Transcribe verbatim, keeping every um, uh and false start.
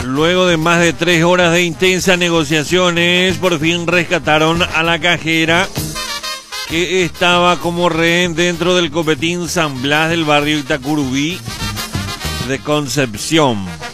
Luego de más de tres horas de intensas negociaciones, por fin rescataron a la cajera que estaba como rehén dentro del Copetín San Blas del barrio Itacurubí de Concepción.